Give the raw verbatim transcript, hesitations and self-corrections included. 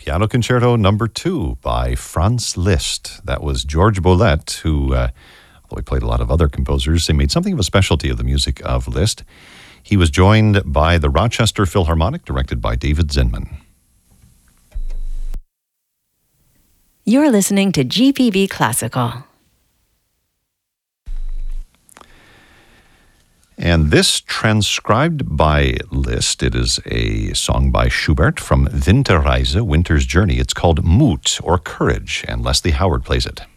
Piano Concerto Number Two by Franz Liszt. That was George Boulez, who, uh, although he played a lot of other composers, he made something of a specialty of the music of Liszt. He was joined by the Rochester Philharmonic, directed by David Zinman. You're listening to G P B Classical. And this, transcribed by Liszt, it is a song by Schubert from Winterreise, Winter's Journey. It's called Mut, or Courage, and Leslie Howard plays it.